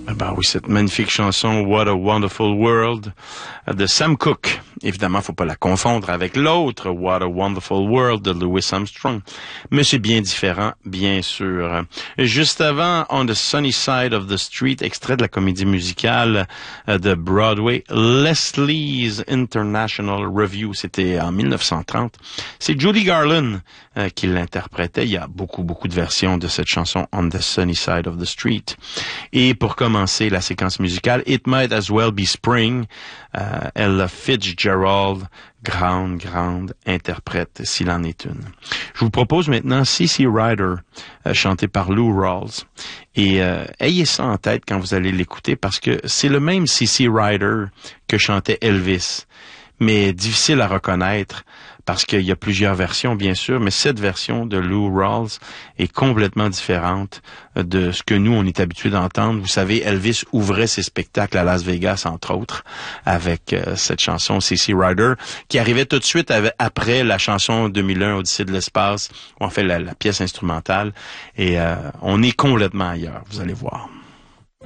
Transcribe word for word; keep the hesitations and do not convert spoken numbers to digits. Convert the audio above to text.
Ah ben oui, cette magnifique chanson What a Wonderful World de Sam Cooke. Évidemment, faut pas la confondre avec l'autre What a Wonderful World de Louis Armstrong. Mais c'est bien différent, bien sûr. Juste avant, On the Sunny Side of the Street, extrait de la comédie musicale de Broadway, Leslie's International Review. C'était en mille neuf cent trente. C'est Judy Garland euh, qui l'interprétait. Il y a beaucoup, beaucoup de versions de cette chanson On the Sunny Side of the Street. Et pour commencer la séquence musicale, It Might As Well Be Spring, euh, Ella Fitzgerald, grande, grande interprète, s'il en est une. Je vous propose maintenant C C Rider, euh, chanté par Lou Rawls. Et euh, ayez ça en tête quand vous allez l'écouter, parce que c'est le même C C Rider que chantait Elvis, mais difficile à reconnaître, parce qu'il y a plusieurs versions, bien sûr, mais cette version de Lou Rawls est complètement différente de ce que nous, on est habitués d'entendre. Vous savez, Elvis ouvrait ses spectacles à Las Vegas, entre autres, avec euh, cette chanson C C Rider, qui arrivait tout de suite avec, après la chanson deux mille un, Odyssée de l'espace, où on fait la, la pièce instrumentale, et euh, on est complètement ailleurs, vous allez voir.